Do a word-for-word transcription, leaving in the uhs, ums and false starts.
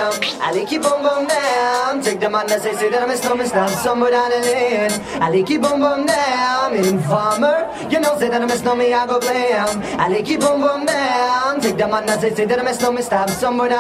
them. I like you boom boom down. Take the man that say, say that I'm a snowman, stop somewhere down the lane. I like you boom boom down. Informer, you know, say that I'm a snowman, I go blame. I like you boom boom down. Take the man that say, say that I'm a snowman, stop somewhere down